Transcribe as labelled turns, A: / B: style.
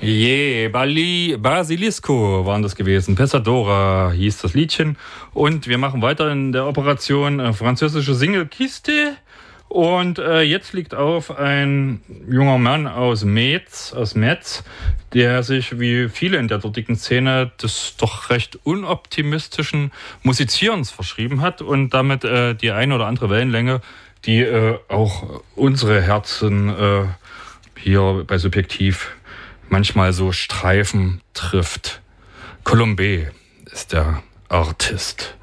A: Basilisco waren das gewesen. Pesadora hieß das Liedchen. Und wir machen weiter in der Operation französische Single-Kiste. Und jetzt liegt auf ein junger Mann aus Metz, der sich wie viele in der dortigen Szene des doch recht unoptimistischen Musizierens verschrieben hat und damit die eine oder andere Wellenlänge, die auch unsere Herzen hier bei Subjektiv manchmal so Streifen trifft. Colombé ist der Artist.